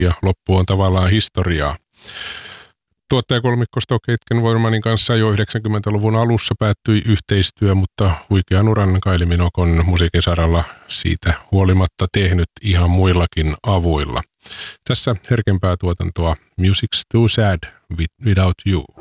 ja loppu on tavallaan historiaa. Tuottajakolmikko Stock Aitken Watermanin kanssa jo 90-luvun alussa päättyi yhteistyö, mutta huikean uran Kylie Minogue on musiikin saralla siitä huolimatta tehnyt ihan muillakin avuilla. Tässä herkempää tuotantoa Music's Too Sad Without You.